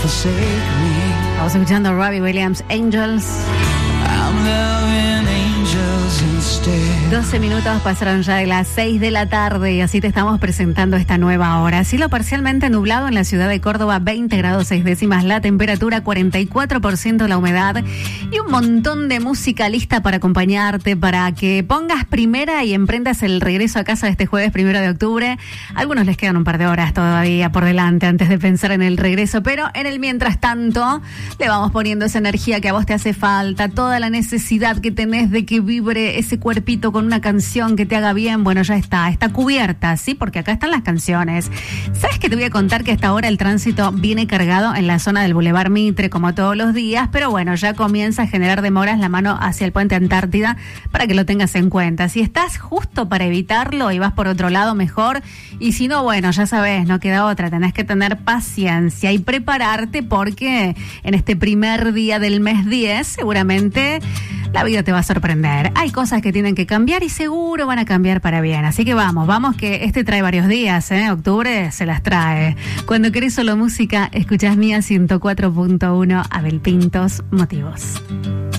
forsake me. Estamos escuchando Robbie Williams, Angels. I'm loving angels instead. 12 minutos pasaron ya de las 6 de la tarde y así te estamos presentando esta nueva hora. Cielo parcialmente nublado en la ciudad de Córdoba, 20 grados 6 décimas la temperatura, 44% la humedad y un montón de música lista para acompañarte, para que pongas primera y emprendas el regreso a casa de este jueves 1 de octubre. A algunos les quedan un par de horas todavía por delante antes de pensar en el regreso, pero en el mientras tanto le vamos poniendo esa energía que a vos te hace falta, toda la necesidad que tenés de que vibre ese cuerpito con una canción que te haga bien. Bueno, ya está cubierta, ¿sí? Porque acá están las canciones. ¿Sabes que te voy a contar que hasta ahora el tránsito viene cargado en la zona del Boulevard Mitre como todos los días? Pero bueno, ya comienza a generar demoras la mano hacia el puente Antártida para que lo tengas en cuenta. Si estás justo para evitarlo y vas por otro lado, mejor. Y si no, bueno, ya sabes, no queda otra. Tenés que tener paciencia y prepararte porque en este primer día del mes 10 seguramente la vida te va a sorprender. Hay cosas que tienen que cambiar y seguro van a cambiar para bien. Así que vamos que este trae varios días, ¿eh? Octubre se las trae. Cuando querés solo música, escuchás Mía 104.1, Abel Pintos, Motivos.